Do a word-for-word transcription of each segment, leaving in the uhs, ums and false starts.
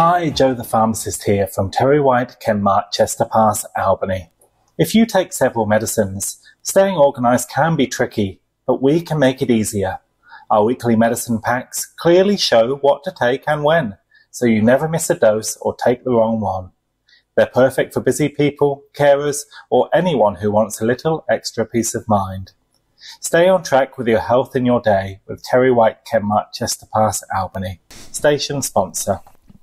Hi, Joe the Pharmacist here from Terry White Chenmark, Chester Pass, Albany. If you take several medicines, staying organised can be tricky, but we can make it easier. Our weekly medicine packs clearly show what to take and when, so you never miss a dose or take the wrong one. They're perfect for busy people, carers, or anyone who wants a little extra peace of mind. Stay on track with your health in your day with Terry White Chenmark, Chester Pass, Albany. Station sponsor.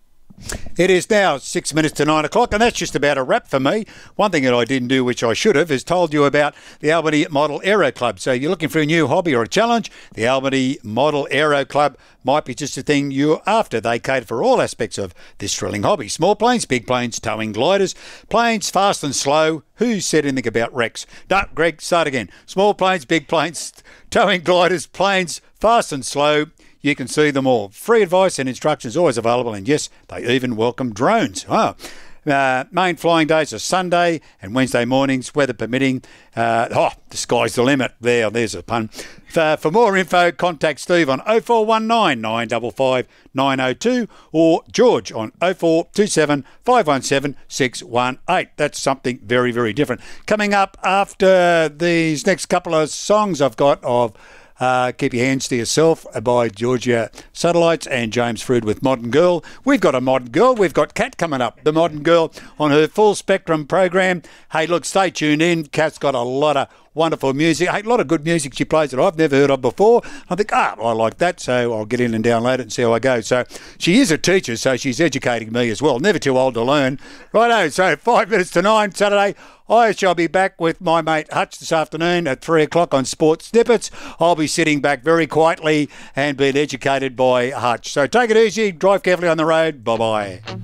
It is now six minutes to nine o'clock, and that's just about a wrap for me. One thing that I didn't do, which I should have, is told you about the Albany Model Aero Club. So if you're looking for a new hobby or a challenge, the Albany Model Aero Club might be just the thing you're after. They cater for all aspects of this thrilling hobby. Small planes, big planes, towing gliders, planes fast and slow. Who said anything about wrecks? No, Greg, start again. Small planes, big planes, towing gliders, planes fast and slow. You can see them all. Free advice and instructions always available, and yes, they even welcome drones. Oh. Uh, main flying days are Sunday and Wednesday mornings, weather permitting. Uh, oh, the sky's the limit. There, there's a pun. For, for more info, contact Steve on oh four one nine, nine five five, nine oh two or George on oh four two seven, five one seven, six one eight. That's something very, very different. Coming up after these next couple of songs I've got of Uh, Keep Your Hands to Yourself by Georgia Satellites and James Frood with Modern Girl. We've got a Modern Girl. We've got Kat coming up, the Modern Girl, on her Full Spectrum program. Hey, look, stay tuned in. Kat's got a lot of wonderful music. Hey, a lot of good music she plays that I've never heard of before. I think, ah, I like that, so I'll get in and download it and see how I go. So she is a teacher, so she's educating me as well. Never too old to learn. Righto, so five minutes to nine Saturday. I shall be back with my mate Hutch this afternoon at three o'clock on Sports Snippets. I'll be sitting back very quietly and being educated by Hutch. So take it easy, drive carefully on the road. Bye-bye.